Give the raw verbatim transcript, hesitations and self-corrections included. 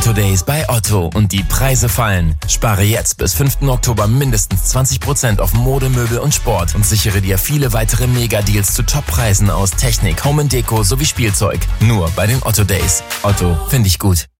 Otto Days bei Otto und die Preise fallen. Spare jetzt bis fünften Oktober mindestens zwanzig Prozent auf Mode, Möbel und Sport und sichere dir viele weitere Mega-Deals zu Top-Preisen aus Technik, Home and Deko sowie Spielzeug. Nur bei den Otto Days. Otto, finde ich gut.